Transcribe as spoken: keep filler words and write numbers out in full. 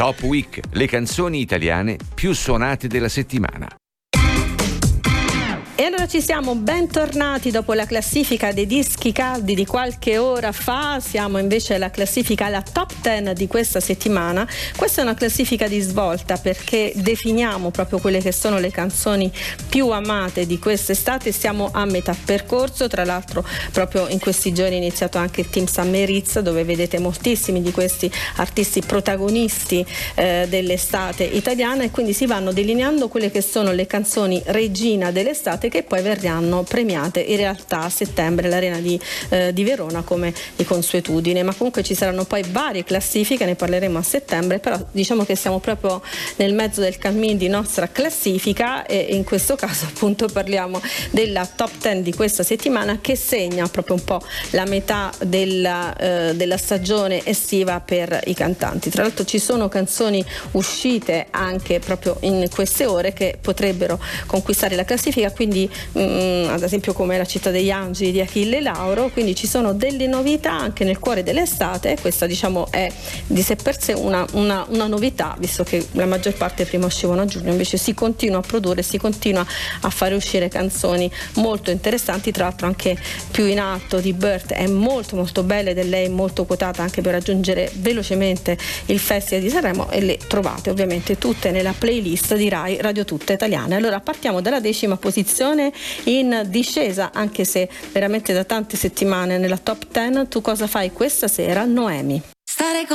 Top Week, le canzoni italiane più suonate della settimana. E allora ci siamo bentornati dopo la classifica dei dischi caldi di qualche ora fa. Siamo invece alla classifica, alla top dieci di questa settimana. Questa è una classifica di svolta perché definiamo proprio quelle che sono le canzoni più amate di quest'estate. Siamo a metà percorso, tra l'altro proprio in questi giorni è iniziato anche il Team Summerizz, dove vedete moltissimi di questi artisti protagonisti eh, dell'estate italiana, e quindi si vanno delineando quelle che sono le canzoni regina dell'estate, che poi verranno premiate in realtà a settembre all'Arena di, eh, di Verona come di consuetudine. Ma comunque ci saranno poi varie classifiche, ne parleremo a settembre, però diciamo che siamo proprio nel mezzo del cammin di nostra classifica, e in questo caso appunto parliamo della top dieci di questa settimana, che segna proprio un po' la metà della, eh, della stagione estiva per i cantanti. Tra l'altro ci sono canzoni uscite anche proprio in queste ore che potrebbero conquistare la classifica, quindi mh, ad esempio come La città degli angeli di Achille Lauro. Quindi ci sono delle novità anche nel cuore dell'estate, e questa diciamo è di sé per sé una, una, una novità, visto che la maggior parte prima uscivano a giugno, invece si continua a produrre, si continua a fare uscire canzoni molto interessanti. Tra l'altro anche Più in alto di Bert è molto molto bella, ed è lei molto quotata anche per raggiungere velocemente il Festival di Sanremo, e le trovate ovviamente tutte nella playlist di Rai Radio Tutta Italiana. Allora partiamo dalla decima posizione, in discesa anche se veramente da tante settimane nella top dieci. Tu cosa fai questa sera, Noemi? Stare